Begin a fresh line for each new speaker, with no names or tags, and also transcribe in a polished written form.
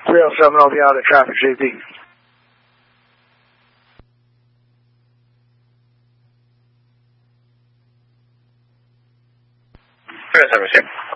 307 on the out of traffic, JP.
307.